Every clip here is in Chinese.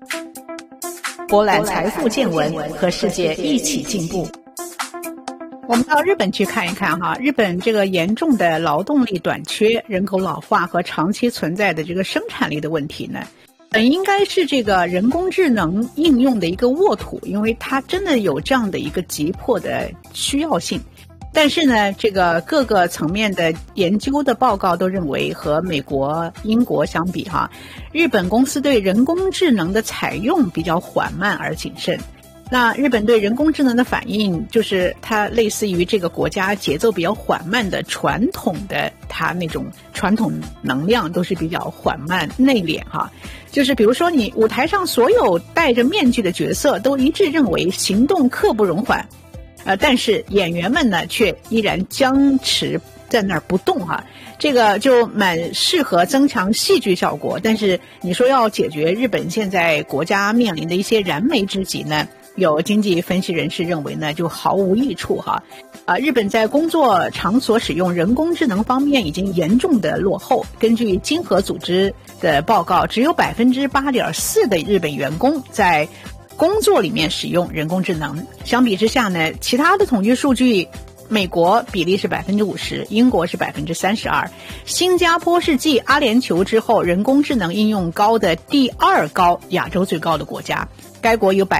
博览财富见闻，和世界一起进步。我们到日本去看一看哈，日本这个严重的劳动力短缺、人口老化和长期存在的这个生产力的问题呢，本应该是这个人工智能应用的一个沃土，因为它真的有这样的一个急迫的需要性。但是呢，这个各个层面的研究的报告都认为，和美国、英国相比哈，日本公司对人工智能的采用比较缓慢而谨慎。那日本对人工智能的反应，就是它类似于这个国家节奏比较缓慢的传统的，它那种传统能量都是比较缓慢内敛哈。就是比如说你舞台上所有戴着面具的角色都一致认为行动刻不容缓，但是演员们呢却依然僵持在那儿不动哈，这个就蛮适合增强戏剧效果。但是你说要解决日本现在国家面临的一些燃眉之急呢，有经济分析人士认为呢，就毫无益处哈。日本在工作场所使用人工智能方面已经严重的落后。根据经合组织的报告，只有 8.4% 的日本员工在工作里面使用人工智能。相比之下呢，其他的统计数据，美国比例是 50%， 英国是 32%， 新加坡是继阿联酋之后人工智能应用高的第二高，亚洲最高的国家。该国有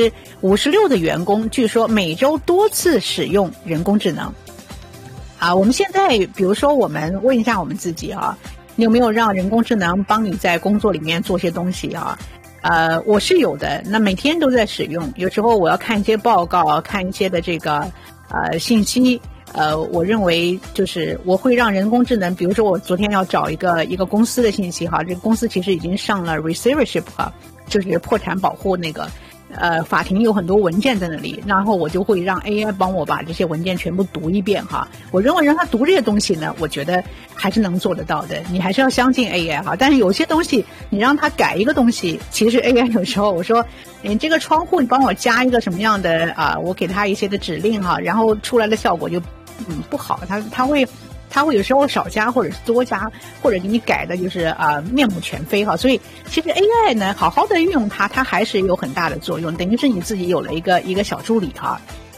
56% 的员工据说每周多次使用人工智能。我们现在比如说我们问一下我们自己啊，你有没有让人工智能帮你在工作里面做些东西啊？我是有的，那每天都在使用。有时候我要看一些报告，看一些的这个信息，我认为就是我会让人工智能，比如说我昨天要找一个公司的信息哈，这个公司其实已经上了 receivership 哈，就是破产保护那个，法庭有很多文件在那里，然后我就会让 AI 帮我把这些文件全部读一遍哈。我认为让他读这些东西呢，我觉得还是能做得到的。你还是要相信 AI 哈，但是有些东西你让他改一个东西，其实 AI 有时候我说你这个窗户你帮我加一个什么样的我给他一些的指令哈，然后出来的效果就不好，他会有时候少加或者是多加，或者给你改的就是面目全非哈。所以其实 AI 呢，好好的运用它还是有很大的作用，等于是你自己有了一个小助理哈。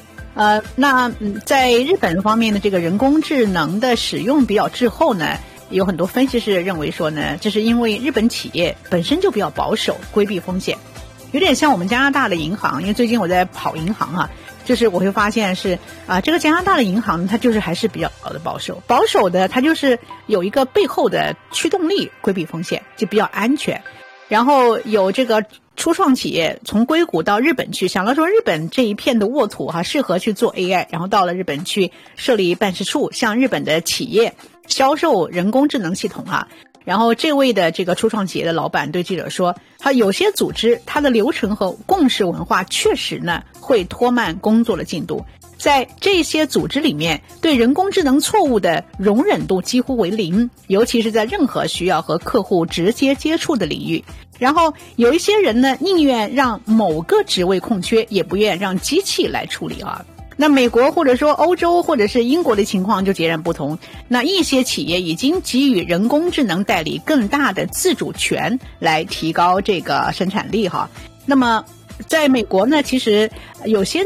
在日本方面的这个人工智能的使用比较滞后呢，有很多分析师认为说呢，这是因为日本企业本身就比较保守，规避风险，有点像我们加拿大的银行。因为最近我在跑银行哈，就是我会发现是这个加拿大的银行它就是还是比较的保守的，它就是有一个背后的驱动力，规避风险就比较安全。然后有这个初创企业从硅谷到日本去，想到说日本这一片的沃土哈，适合去做 AI， 然后到了日本去设立办事处，向日本的企业销售人工智能系统啊。然后这位的这个初创企业的老板对记者说，他有些组织它的流程和共识文化确实呢会拖慢工作的进度，在这些组织里面对人工智能错误的容忍度几乎为零，尤其是在任何需要和客户直接接触的领域。然后有一些人呢宁愿让某个职位空缺，也不愿让机器来处理啊。那美国或者说欧洲或者是英国的情况就截然不同，那一些企业已经给予人工智能代理更大的自主权，来提高这个生产力哈。那么在美国呢，其实有些的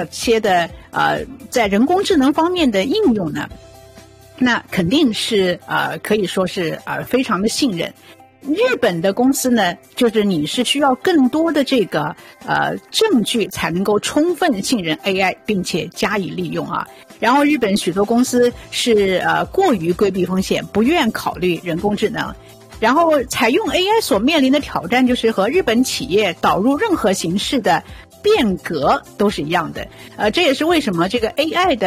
在人工智能方面的应用呢，那肯定是可以说是非常的信任。日本的公司呢，就是你是需要更多的这个证据才能够充分信任 AI 并且加以利用啊。然后日本许多公司是过于规避风险，不愿考虑人工智能。然后采用 AI 所面临的挑战就是和日本企业导入任何形式的变革都是一样的。这也是为什么这个 AI 的